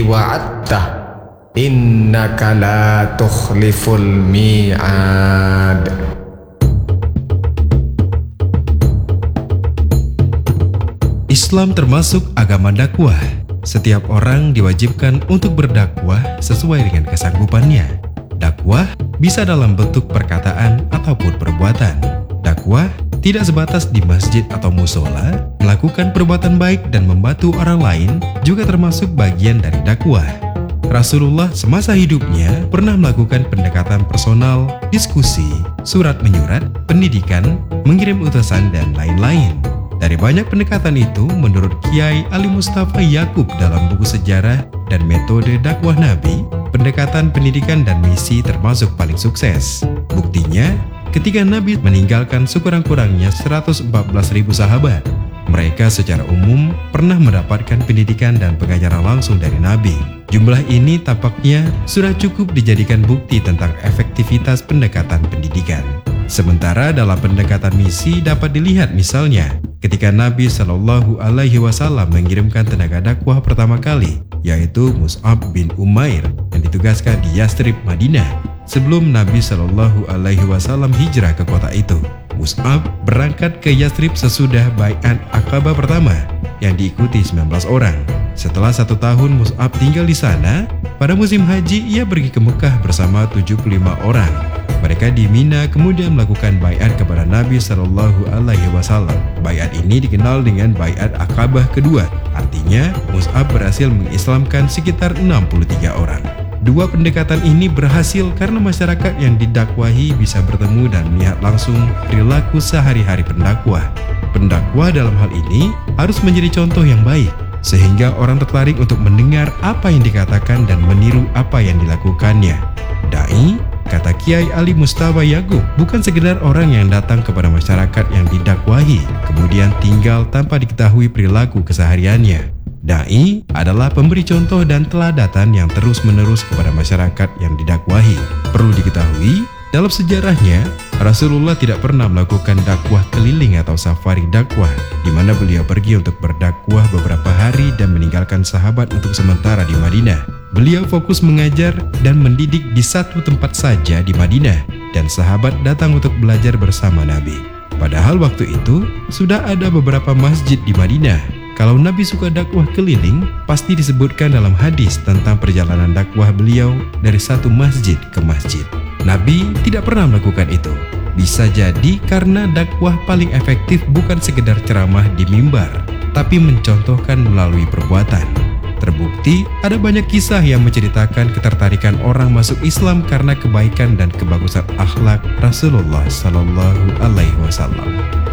wa'adta innaka la tukhliful mi'ad. Islam termasuk agama dakwah. Setiap orang diwajibkan untuk berdakwah sesuai dengan kesanggupannya. Dakwah bisa dalam bentuk perkataan ataupun perbuatan. Dakwah tidak sebatas di masjid atau musola. Melakukan perbuatan baik dan membantu orang lain juga termasuk bagian dari dakwah. Rasulullah semasa hidupnya pernah melakukan pendekatan personal, diskusi, surat menyurat, pendidikan, mengirim utusan, dan lain-lain. Dari banyak pendekatan itu, menurut Kiai Ali Mustafa Yakub dalam buku sejarah dan metode dakwah Nabi, pendekatan pendidikan dan misi termasuk paling sukses. Buktinya, ketika Nabi meninggalkan sekurang-kurangnya 114.000 sahabat, mereka secara umum pernah mendapatkan pendidikan dan pengajaran langsung dari Nabi. Jumlah ini tampaknya sudah cukup dijadikan bukti tentang efektivitas pendekatan pendidikan. Sementara dalam pendekatan misi dapat dilihat misalnya ketika Nabi Shallallahu Alaihi Wasallam mengirimkan tenaga dakwah pertama kali, yaitu Mus'ab bin Umair yang ditugaskan di Yastrib, Madinah. Sebelum Nabi Shallallahu Alaihi Wasallam hijrah ke kota itu, Mus'ab berangkat ke Yastrib sesudah Bai'at Aqabah pertama yang diikuti 19 orang. Setelah 1 tahun Mus'ab tinggal di sana, pada musim haji ia pergi ke Mekah bersama 75 orang. Mereka di Mina kemudian melakukan baiat kepada Nabi Shallallahu Alaihi Wasallam. Baiat ini dikenal dengan Baiat Aqabah kedua. Artinya, Mus'ab berhasil mengislamkan sekitar 63 orang. Dua pendekatan ini berhasil karena masyarakat yang didakwahi bisa bertemu dan melihat langsung perilaku sehari-hari pendakwah. Pendakwah dalam hal ini harus menjadi contoh yang baik, sehingga orang tertarik untuk mendengar apa yang dikatakan dan meniru apa yang dilakukannya. Dai, kata Kiai Ali Mustafa Yakub, bukan sekedar orang yang datang kepada masyarakat yang didakwahi, kemudian tinggal tanpa diketahui perilaku kesehariannya. Dai adalah pemberi contoh dan teladatan yang terus-menerus kepada masyarakat yang didakwahi. Perlu diketahui, dalam sejarahnya, Rasulullah tidak pernah melakukan dakwah keliling atau safari dakwah, di mana beliau pergi untuk berdakwah beberapa hari dan meninggalkan sahabat untuk sementara di Madinah. Beliau fokus mengajar dan mendidik di satu tempat saja di Madinah, dan sahabat datang untuk belajar bersama Nabi. Padahal waktu itu, sudah ada beberapa masjid di Madinah. Kalau Nabi suka dakwah keliling, pasti disebutkan dalam hadis tentang perjalanan dakwah beliau dari satu masjid ke masjid. Nabi tidak pernah melakukan itu. Bisa jadi karena dakwah paling efektif bukan sekedar ceramah di mimbar, tapi mencontohkan melalui perbuatan. Terbukti, ada banyak kisah yang menceritakan ketertarikan orang masuk Islam karena kebaikan dan kebagusan akhlak Rasulullah Sallallahu Alaihi Wasallam.